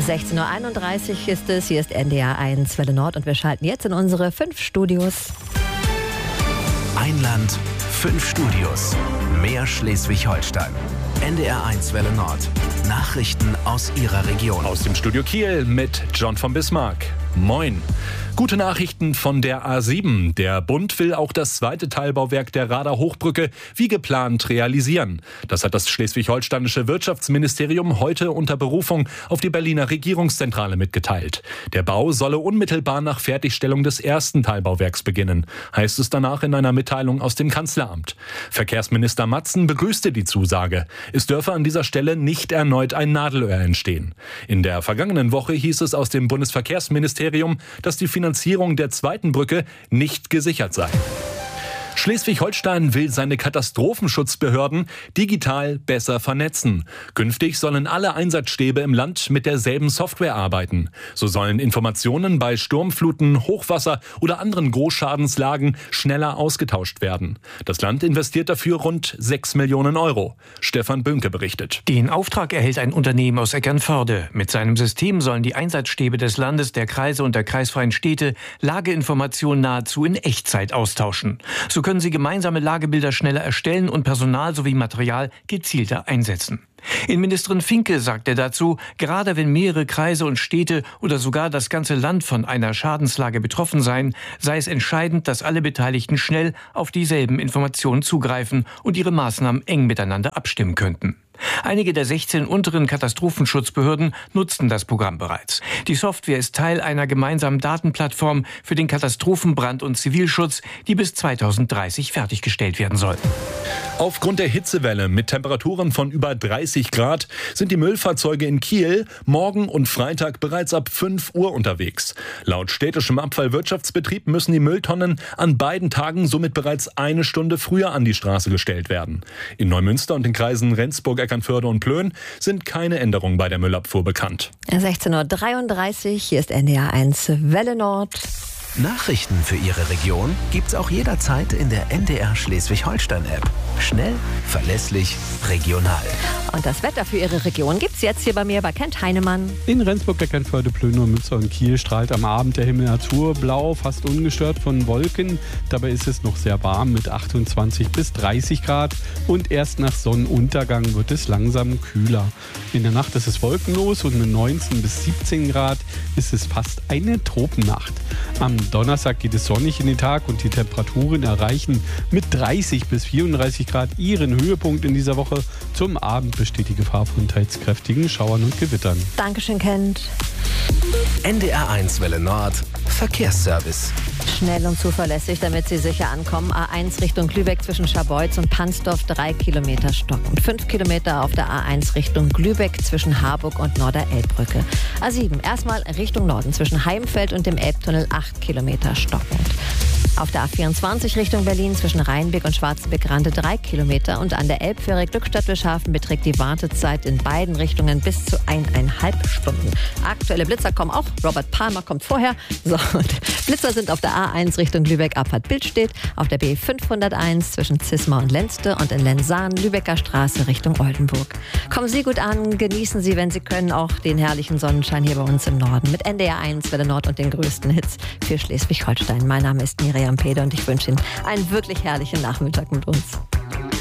16.31 Uhr ist es, hier ist NDR 1 Welle Nord und wir schalten jetzt in unsere 5 Studios. Ein Land, 5 Studios, mehr Schleswig-Holstein. NDR 1 Welle Nord. Nachrichten aus Ihrer Region. Aus dem Studio Kiel mit John von Bismarck. Moin. Gute Nachrichten von der A7. Der Bund will auch das zweite Teilbauwerk der Rader Hochbrücke wie geplant realisieren. Das hat das schleswig-holsteinische Wirtschaftsministerium heute unter Berufung auf die Berliner Regierungszentrale mitgeteilt. Der Bau solle unmittelbar nach Fertigstellung des ersten Teilbauwerks beginnen, heißt es danach in einer Mitteilung aus dem Kanzleramt. Verkehrsminister Matzen begrüßte die Zusage. Es dürfe an dieser Stelle nicht erneut ein Nadelöhr entstehen. In der vergangenen Woche hieß es aus dem Bundesverkehrsministerium, dass die Finanzierung der zweiten Brücke nicht gesichert sei. Schleswig-Holstein will seine Katastrophenschutzbehörden digital besser vernetzen. Künftig sollen alle Einsatzstäbe im Land mit derselben Software arbeiten. So sollen Informationen bei Sturmfluten, Hochwasser oder anderen Großschadenslagen schneller ausgetauscht werden. Das Land investiert dafür rund 6 Millionen Euro. Stefan Bönke berichtet. Den Auftrag erhält ein Unternehmen aus Eckernförde. Mit seinem System sollen die Einsatzstäbe des Landes, der Kreise und der kreisfreien Städte Lageinformationen nahezu in Echtzeit austauschen. So können sie gemeinsame Lagebilder schneller erstellen und Personal sowie Material gezielter einsetzen. Innenministerin Finke sagte dazu, gerade wenn mehrere Kreise und Städte oder sogar das ganze Land von einer Schadenslage betroffen seien, sei es entscheidend, dass alle Beteiligten schnell auf dieselben Informationen zugreifen und ihre Maßnahmen eng miteinander abstimmen könnten. Einige der 16 unteren Katastrophenschutzbehörden nutzten das Programm bereits. Die Software ist Teil einer gemeinsamen Datenplattform für den Katastrophen-, Brand- und Zivilschutz, die bis 2030 fertiggestellt werden soll. Aufgrund der Hitzewelle mit Temperaturen von über 30 Grad sind die Müllfahrzeuge in Kiel morgen und Freitag bereits ab 5 Uhr unterwegs. Laut städtischem Abfallwirtschaftsbetrieb müssen die Mülltonnen an beiden Tagen somit bereits eine Stunde früher an die Straße gestellt werden. In Neumünster und den Kreisen Rendsburg, Eckernförde und Plön sind keine Änderungen bei der Müllabfuhr bekannt. 16.33 Uhr, hier ist NDR 1 Welle Nord. Nachrichten für Ihre Region gibt's auch jederzeit in der NDR Schleswig-Holstein-App. Schnell, verlässlich, regional. Und das Wetter für Ihre Region gibt's jetzt hier bei mir bei Kent Heinemann. In Rendsburg, Eckernförde, Plön, Neumünster und Kiel strahlt am Abend der Himmel naturblau, fast ungestört von Wolken. Dabei ist es noch sehr warm mit 28 bis 30 Grad und erst nach Sonnenuntergang wird es langsam kühler. In der Nacht ist es wolkenlos und mit 19 bis 17 Grad ist es fast eine Tropennacht. Am Donnerstag geht es sonnig in den Tag und die Temperaturen erreichen mit 30 bis 34 Grad ihren Höhepunkt in dieser Woche. Zum Abend besteht die Gefahr von teils kräftigen Schauern und Gewittern. Dankeschön, Kent. NDR 1 Welle Nord, Verkehrsservice. Schnell und zuverlässig, damit Sie sicher ankommen. A1 Richtung Lübeck zwischen Scharbeutz und Pansdorf 3 Kilometer stockend. 5 Kilometer auf der A1 Richtung Lübeck zwischen Harburg und Norderelbbrücke. A7 erstmal Richtung Norden zwischen Heimfeld und dem Elbtunnel 8 Kilometer stockend. Auf der A24 Richtung Berlin zwischen Rheinbeck und Schwarzenbeck-Rande 3 Kilometer und an der Elbfähre Glückstadt-Wilshafen beträgt die Wartezeit in beiden Richtungen bis zu 1,5 Stunden. Aktuelle Blitzer kommen auch. Robert Palmer kommt vorher. So, und Blitzer sind auf der A1 Richtung Lübeck Abfahrt Bildstedt, auf der B501 zwischen Zismar und Lenzte und in Lenzahn Lübecker Straße Richtung Oldenburg. Kommen Sie gut an, genießen Sie, wenn Sie können, auch den herrlichen Sonnenschein hier bei uns im Norden mit NDR 1 Welle Nord und den größten Hits für Schleswig-Holstein. Mein Name ist Miriam Peder und ich wünsche Ihnen einen wirklich herrlichen Nachmittag mit uns.